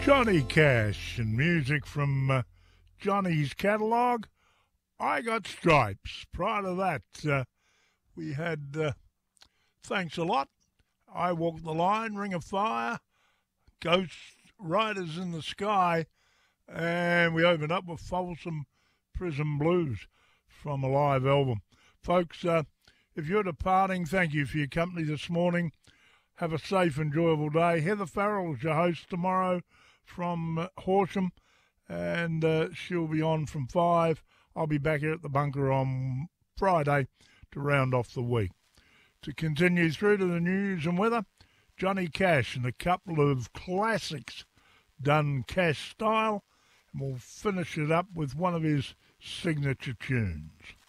Johnny Cash and music from Johnny's catalogue. I Got Stripes. Prior to that, we had Thanks a Lot, I Walk the Line, Ring of Fire, Ghost Riders in the Sky, and we opened up with Folsom Prison Blues from a live album. Folks, if you're departing, thank you for your company this morning. Have a safe, enjoyable day. Heather Farrell is your host tomorrow from Horsham, and she'll be on from 5. I'll be back here at the bunker on Friday to round off the week. To continue through to the news and weather, Johnny Cash and a couple of classics done Cash style, and we'll finish it up with one of his signature tunes.